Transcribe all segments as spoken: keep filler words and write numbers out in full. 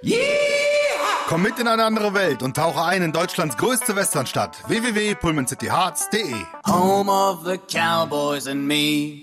Komm mit in eine andere Welt und tauche ein in Deutschlands größte Westernstadt. w w w punkt pullman city hearts punkt d e Home of the Cowboys and me.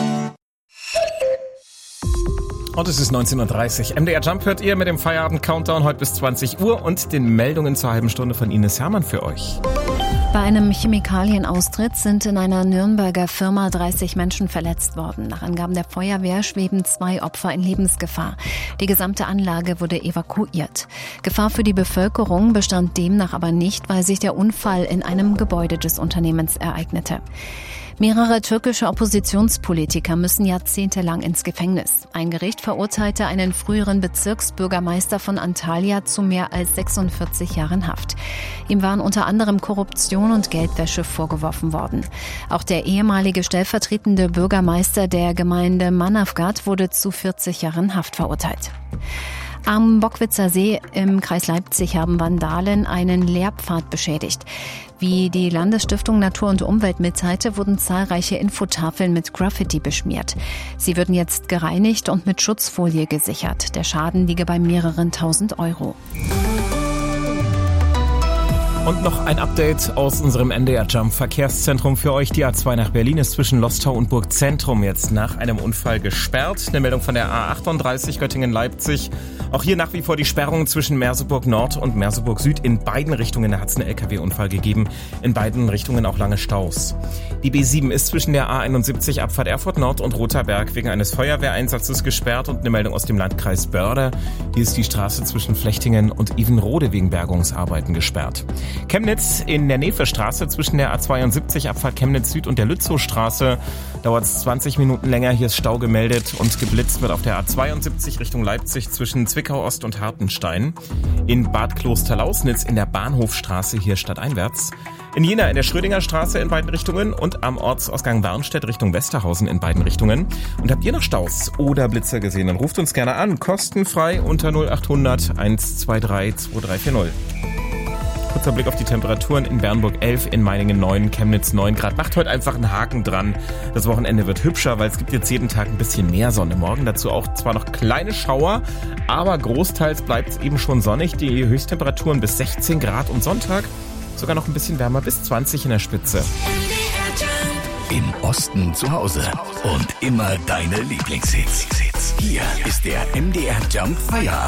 Und es ist neunzehn Uhr dreißig. M D R Jump hört ihr mit dem Feierabend-Countdown heute bis zwanzig Uhr und den Meldungen zur halben Stunde von Ines Hermann für euch. Bei einem Chemikalienaustritt sind in einer Nürnberger Firma dreißig Menschen verletzt worden. Nach Angaben der Feuerwehr schweben zwei Opfer in Lebensgefahr. Die gesamte Anlage wurde evakuiert. Gefahr für die Bevölkerung bestand demnach aber nicht, weil sich der Unfall in einem Gebäude des Unternehmens ereignete. Mehrere türkische Oppositionspolitiker müssen jahrzehntelang ins Gefängnis. Ein Gericht verurteilte einen früheren Bezirksbürgermeister von Antalya zu mehr als sechsundvierzig Jahren Haft. Ihm waren unter anderem Korruption und Geldwäsche vorgeworfen worden. Auch der ehemalige stellvertretende Bürgermeister der Gemeinde Manavgat wurde zu vierzig Jahren Haft verurteilt. Am Bockwitzer See im Kreis Leipzig haben Vandalen einen Lehrpfad beschädigt. Wie die Landesstiftung Natur und Umwelt mitteilte, wurden zahlreiche Infotafeln mit Graffiti beschmiert. Sie würden jetzt gereinigt und mit Schutzfolie gesichert. Der Schaden liege bei mehreren tausend Euro. Und noch ein Update aus unserem N D R Jump Verkehrszentrum für euch. Die A zwei nach Berlin ist zwischen Lostau und Burgzentrum jetzt nach einem Unfall gesperrt. Eine Meldung von der A achtunddreißig Göttingen-Leipzig. Auch hier nach wie vor die Sperrung zwischen Merseburg Nord und Merseburg Süd. In beiden Richtungen da hat es einen L K W-Unfall gegeben. In beiden Richtungen auch lange Staus. Die B sieben ist zwischen der A einundsiebzig Abfahrt Erfurt Nord und Rotherberg wegen eines Feuerwehreinsatzes gesperrt. Und eine Meldung aus dem Landkreis Börde. Hier ist die Straße zwischen Flechtingen und Ivenrode wegen Bergungsarbeiten gesperrt. Chemnitz in der Nevestraße zwischen der A zweiundsiebzig Abfahrt Chemnitz Süd und der Lützowstraße dauert es zwanzig Minuten länger. Hier ist Stau gemeldet und geblitzt wird auf der A zweiundsiebzig Richtung Leipzig zwischen Zwickau Ost und Hartenstein. In Bad Klosterlausnitz in der Bahnhofstraße hier stadteinwärts. In Jena in der Schrödinger Straße in beiden Richtungen und am Ortsausgang Warnstedt Richtung Westerhausen in beiden Richtungen. Und habt ihr noch Staus oder Blitzer gesehen, dann ruft uns gerne an. Kostenfrei unter null achthundert eins zwei drei zwei drei vier null. Kurzer Blick auf die Temperaturen: in Bernburg elf, in Meiningen neun, Chemnitz neun Grad. Macht heute einfach einen Haken dran. Das Wochenende wird hübscher, weil es gibt jetzt jeden Tag ein bisschen mehr Sonne. Morgen dazu auch zwar noch kleine Schauer, aber großteils bleibt es eben schon sonnig. Die Höchsttemperaturen bis sechzehn Grad und Sonntag sogar noch ein bisschen wärmer, bis zwanzig in der Spitze. Im Osten zu Hause und immer deine Lieblingshits. Hier ist der M D R Jump Feierabend.